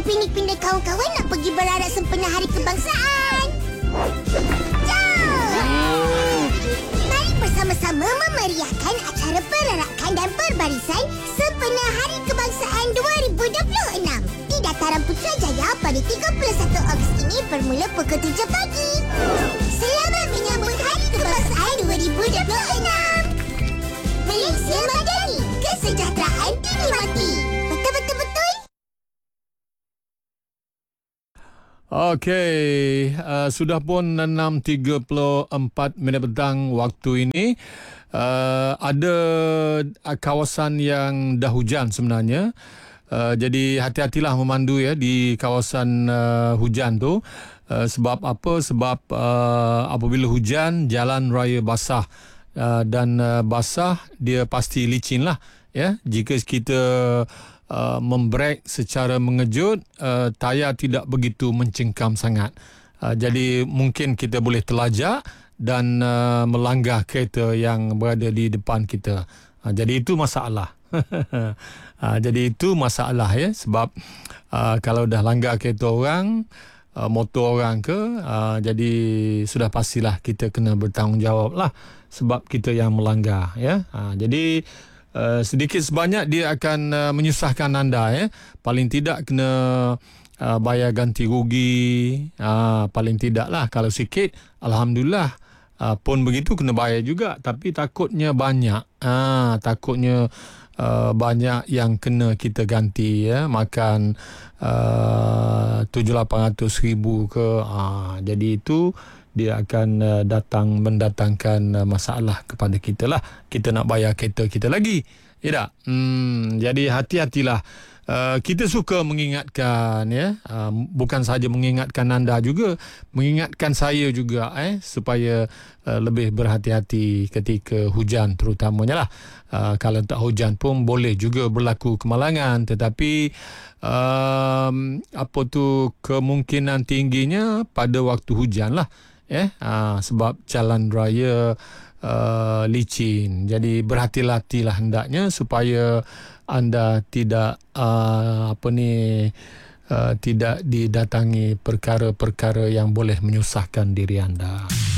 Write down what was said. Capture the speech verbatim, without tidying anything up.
Pinik pindah kawan-kawan nak pergi berarak sempena Hari Kebangsaan. Jom! Mari bersama-sama memeriahkan acara perarakan dan perbarisan sempena Hari Kebangsaan dua ribu dua puluh enam di Dataran Putrajaya pada tiga puluh satu Ogos ini bermula pukul tujuh pagi. Selamat menyambut Hari Kebangsaan dua ribu dua puluh enam. Malaysia Madani, kesejahteraan dinikmati. Betul-betul-betul? Okey, uh, sudah pun enam tiga puluh empat minit petang waktu ini. Uh, ada uh, kawasan yang dah hujan sebenarnya. Uh, jadi hati-hatilah memandu ya di kawasan uh, hujan tu. Uh, sebab apa? Sebab uh, apabila hujan, jalan raya basah. Uh, dan uh, basah, dia pasti licin lah. Ya? Jika kita uh, membrek secara mengejut, uh, tayar tidak begitu mencengkam sangat. Uh, jadi mungkin kita boleh terlajak dan uh, melanggar kereta yang berada di depan kita. Uh, jadi itu masalah. uh, jadi itu masalah ya. Sebab uh, kalau dah langgar kereta orang, uh, motor orang ke, uh, jadi sudah pastilah kita kena bertanggungjawab lah. Sebab kita yang melanggar ya. Ha, jadi uh, sedikit sebanyak dia akan uh, menyusahkan anda ya. Paling tidak kena uh, bayar ganti rugi. Uh, paling tidak lah. Kalau sikit, alhamdulillah. Uh, pun begitu kena bayar juga. Tapi takutnya banyak. Uh, takutnya uh, banyak yang kena kita ganti ya. Makan uh, tujuh lapan ratus ribu ke. Uh, jadi itu dia akan uh, datang mendatangkan uh, masalah kepada kita lah. Kita nak bayar kereta kita lagi. Ya tak? Hmm, jadi hati-hatilah. Uh, kita suka mengingatkan ya. Uh, bukan sahaja mengingatkan anda juga, mengingatkan saya juga eh supaya uh, lebih berhati-hati ketika hujan terutamanya lah. Uh, kalau tak hujan pun boleh juga berlaku kemalangan, tetapi um, apa tu kemungkinan tingginya pada waktu hujan lah. Eh, ha, sebab jalan raya uh, licin. Jadi berhati-hatilah hendaknya supaya anda tidak uh, apa ni uh, tidak didatangi perkara-perkara yang boleh menyusahkan diri anda.